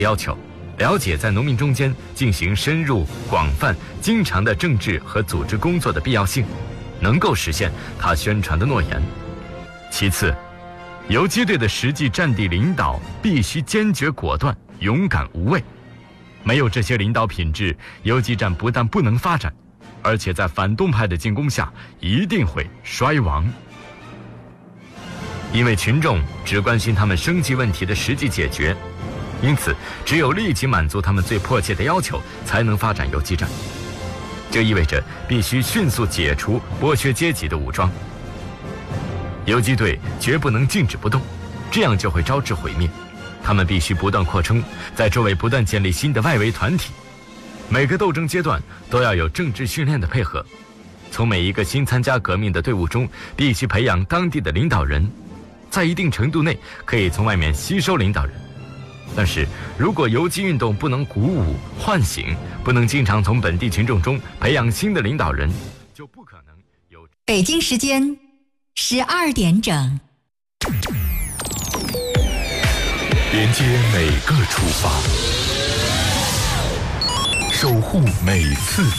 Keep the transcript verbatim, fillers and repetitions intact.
要求，了解在农民中间进行深入、广泛、经常的政治和组织工作的必要性，能够实现他宣传的诺言。其次，游击队的实际战地领导必须坚决果断、勇敢无畏。没有这些领导品质，游击战不但不能发展，而且在反动派的进攻下一定会衰亡。因为群众只关心他们生计问题的实际解决，因此只有立即满足他们最迫切的要求，才能发展游击战。这意味着必须迅速解除剥削阶级的武装。游击队绝不能静止不动，这样就会招致毁灭。他们必须不断扩充，在周围不断建立新的外围团体。每个斗争阶段都要有政治训练的配合，从每一个新参加革命的队伍中必须培养当地的领导人，在一定程度内可以从外面吸收领导人。但是如果游击运动不能鼓舞唤醒，不能经常从本地群众中培养新的领导人，就不可能有。 北京时间十二点整， 连接每个出发，守护每次